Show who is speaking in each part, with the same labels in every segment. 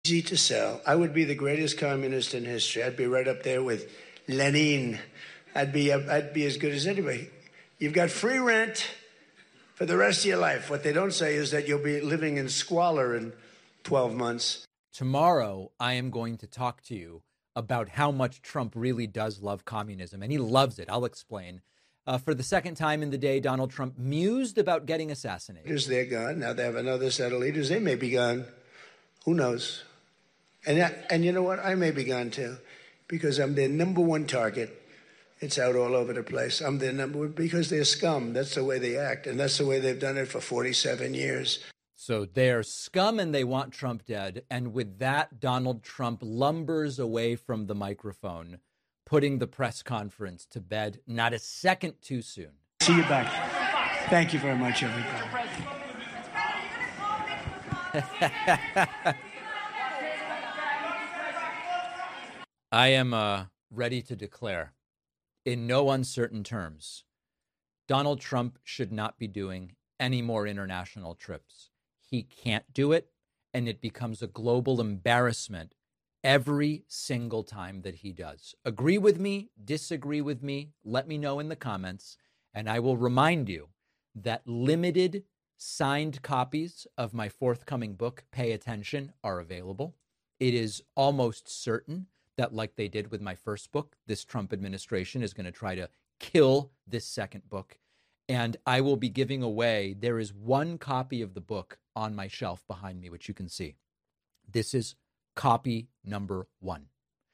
Speaker 1: Easy to sell. I would be the greatest communist in history. I'd be right up there with Lenin. I'd be as good as anybody. You've got free rent for the rest of your life. What they don't say is that you'll be living in squalor in 12 months.
Speaker 2: Tomorrow, I am going to talk to you about how much Trump really does love communism, and he loves it. I'll explain. For the second time in the day, Donald Trump mused about getting assassinated.
Speaker 1: They're gone. Now they have another set of leaders. They may be gone. Who knows? And you know what? I may be gone too, because I'm their number one target. It's out all over the place. I'm their number one because they're scum. That's the way they act, and that's the way they've done it for 47 years.
Speaker 2: So they're scum and they want Trump dead. And with that, Donald Trump lumbers away from the microphone, putting the press conference to bed not a second too soon.
Speaker 1: See you back. Thank you very much, everybody.
Speaker 2: I am ready to declare, in no uncertain terms, Donald Trump should not be doing any more international trips. He can't do it, and it becomes a global embarrassment every single time that he does. Agree with me, disagree with me, let me know in the comments, and I will remind you that limited signed copies of my forthcoming book, Pay Attention, are available. It is almost certain that, like they did with my first book, this Trump administration is going to try to kill this second book. And I will be giving away, there is one copy of the book on my shelf behind me, which you can see. This is copy number 1.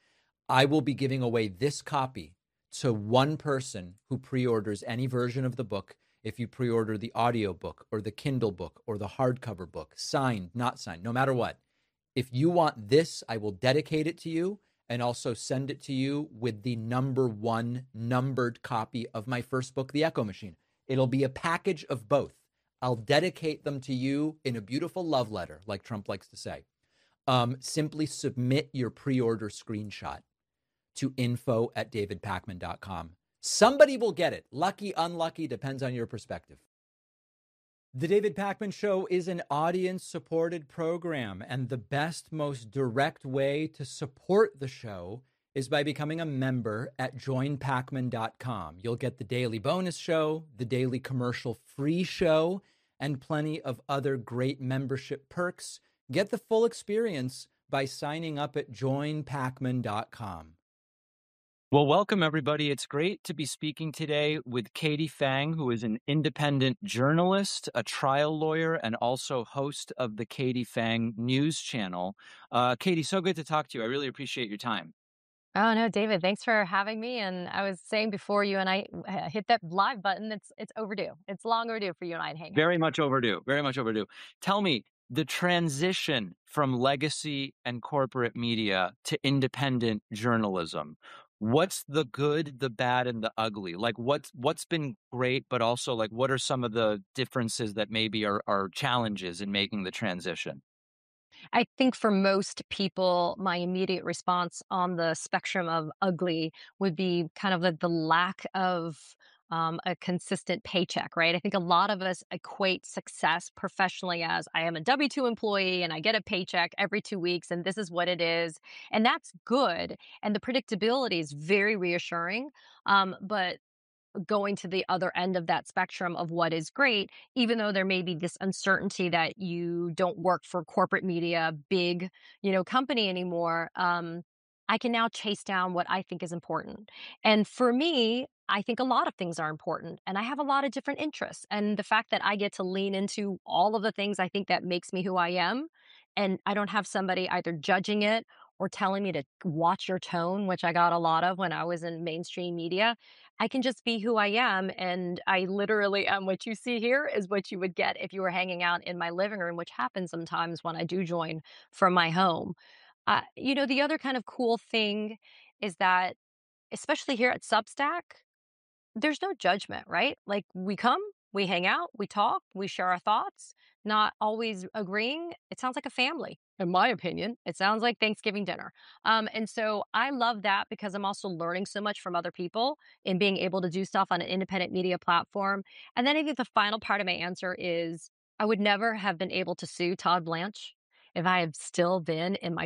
Speaker 2: I will be giving away this copy to one person who pre-orders any version of the book. If you pre-order the audio book or the Kindle book or the hardcover book, signed, not signed, no matter what. If you want this, I will dedicate it to you and also send it to you with the number 1 numbered copy of my first book, The Echo Machine. It'll be a package of both. I'll dedicate them to you in a beautiful love letter, like Trump likes to say. Simply submit your pre-order screenshot to info@davidpakman.com. Somebody will get it. Lucky, unlucky, depends on your perspective. The David Pakman Show is an audience-supported program, and the best, most direct way to support the show is by becoming a member at joinpakman.com. You'll get the daily bonus show, the daily commercial-free show, and plenty of other great membership perks. Get the full experience by signing up at joinpakman.com. Well, welcome, everybody. It's great to be speaking today with Katie Phang, who is an independent journalist, a trial lawyer, and also host of the Katie Phang News Channel. Katie, so good to talk to you. I really appreciate your time.
Speaker 3: Oh, no, David, thanks for having me. And I was saying before you and I hit that live button, it's overdue. It's long overdue for you and I to hang out.
Speaker 2: Very much overdue. Very much overdue. Tell me, the transition from legacy and corporate media to independent journalism, what's the good, the bad, and the ugly? Like what's been great, but also like what are some of the differences that maybe are challenges in making the transition?
Speaker 3: I think for most people, my immediate response on the spectrum of ugly would be kind of the lack of a consistent paycheck, right? I think a lot of us equate success professionally as I am a W-2 employee and I get a paycheck every 2 weeks and this is what it is. And that's good. And the predictability is very reassuring. But going to the other end of that spectrum of what is great, even though there may be this uncertainty that you don't work for corporate media, big, company anymore. I can now chase down what I think is important. And for me, I think a lot of things are important and I have a lot of different interests. And the fact that I get to lean into all of the things I think that makes me who I am, and I don't have somebody either judging it or telling me to watch your tone, which I got a lot of when I was in mainstream media. I can just be who I am. And I literally am what you see here is what you would get if you were hanging out in my living room, which happens sometimes when I do join from my home. The other kind of cool thing is that, especially here at Substack, there's no judgment, right? Like we come, we hang out, we talk, we share our thoughts, not always agreeing. It sounds like a family, in my opinion. It sounds like Thanksgiving dinner. And so I love that because I'm also learning so much from other people in being able to do stuff on an independent media platform. And then I think the final part of my answer is I would never have been able to sue Todd Blanche if I had still been in my